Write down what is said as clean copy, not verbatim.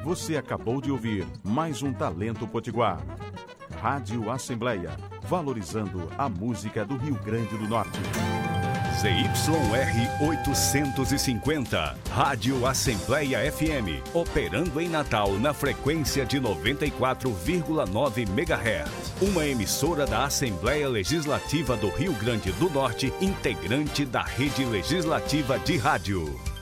Você acabou de ouvir mais um Talento Potiguar. Rádio Assembleia, valorizando a música do Rio Grande do Norte. ZYR 850, Rádio Assembleia FM, operando em Natal na frequência de 94,9 MHz. Uma emissora da Assembleia Legislativa do Rio Grande do Norte, integrante da Rede Legislativa de Rádio.